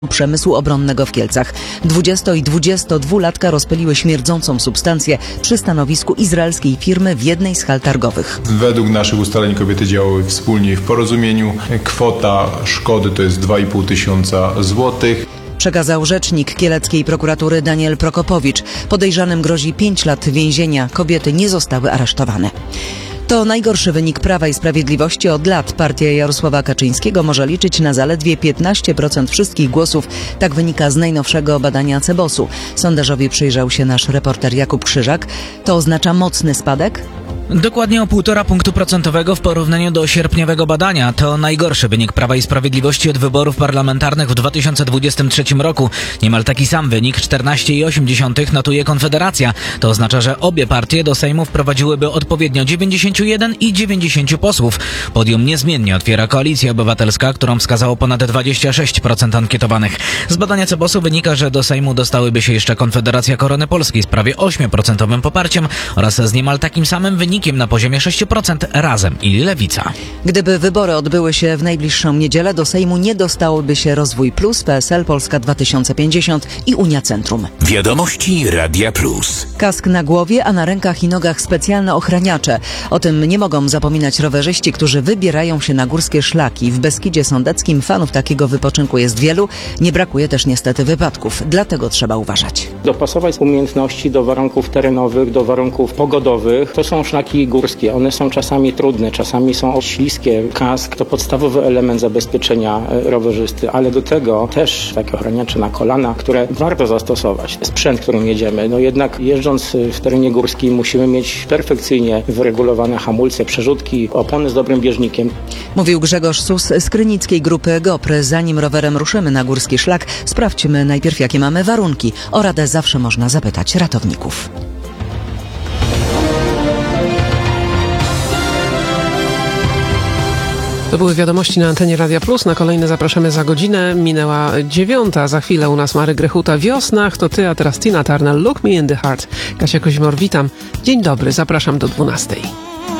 Przemysłu Obronnego w Kielcach. 20- i 22-latka rozpyliły śmierdzącą substancję przy stanowisku izraelskiej firmy w jednej z hal targowych. Według naszych ustaleń kobiety działały wspólnie w porozumieniu. Kwota szkody to jest 2,5 tysiąca złotych. Przekazał rzecznik kieleckiej prokuratury Daniel Prokopowicz. Podejrzanym grozi 5 lat więzienia. Kobiety nie zostały aresztowane. To najgorszy wynik Prawa i Sprawiedliwości od lat. Partia Jarosława Kaczyńskiego może liczyć na zaledwie 15% wszystkich głosów. Tak wynika z najnowszego badania CBOS-u. Sondażowi przyjrzał się nasz reporter Jakub Krzyżak. To oznacza mocny spadek? Dokładnie o 1,5 punktu procentowego w porównaniu do sierpniowego badania. To najgorszy wynik Prawa i Sprawiedliwości od wyborów parlamentarnych w 2023 roku. Niemal taki sam wynik, 14,8 notuje Konfederacja. To oznacza, że obie partie do Sejmu wprowadziłyby odpowiednio 91 i 90 posłów. Podium niezmiennie otwiera Koalicja Obywatelska, którą wskazało ponad 26% ankietowanych. Z badania CBOS-u wynika, że do Sejmu dostałyby się jeszcze Konfederacja Korony Polskiej z prawie 8% poparciem oraz z niemal takim samym wynikiem na poziomie 6% Razem i Lewica. Gdyby wybory odbyły się w najbliższą niedzielę, do Sejmu nie dostałoby się Rozwój Plus, PSL, Polska 2050 i Unia Centrum. Wiadomości Radia Plus. Kask na głowie, a na rękach i nogach specjalne ochraniacze. O tym nie mogą zapominać rowerzyści, którzy wybierają się na górskie szlaki. W Beskidzie Sądeckim fanów takiego wypoczynku jest wielu. Nie brakuje też niestety wypadków. Dlatego trzeba uważać. Dopasować umiejętności do warunków terenowych, do warunków pogodowych. To są szlaki górskie. One są czasami trudne, czasami są śliskie. Kask to podstawowy element zabezpieczenia rowerzysty, ale do tego też takie ochraniacze na kolana, które warto zastosować. Sprzęt, którym jedziemy. No jednak jeżdżąc w terenie górskim musimy mieć perfekcyjnie wyregulowane hamulce, przerzutki, opony z dobrym bieżnikiem. Mówił Grzegorz Sus z krynickiej grupy GOPR. Zanim rowerem ruszymy na górski szlak, sprawdźmy najpierw, jakie mamy warunki. O radę zawsze można zapytać ratowników. To były wiadomości na antenie Radia Plus. Na kolejne zapraszamy za godzinę. Minęła 9:00. Za chwilę u nas Mary Grechuta. Wiosna, to ty, a teraz Tina Turner. Look Me in the Heart. Kasia Kozimor, witam. Dzień dobry, zapraszam do 12:00.